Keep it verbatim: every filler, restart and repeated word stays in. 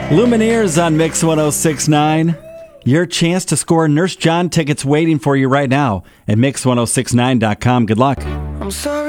Lumineers on Mix ten sixty-nine. Your chance to score Nurse John tickets waiting for you right now at mix ten sixty-nine dot com. Good luck. I'm sorry.